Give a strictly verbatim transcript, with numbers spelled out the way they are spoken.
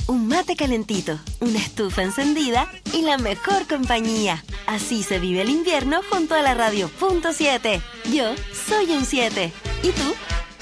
un mate calentito, una estufa encendida y la mejor compañía. Así se vive el invierno junto a la radio punto siete. Yo soy un siete. ¿Y tú?